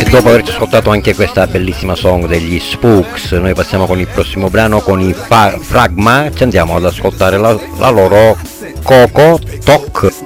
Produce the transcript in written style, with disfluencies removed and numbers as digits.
E dopo averci ascoltato anche questa bellissima song degli Spooks, noi passiamo con il prossimo brano con i Fragma, ci andiamo ad ascoltare la loro Coco Talk.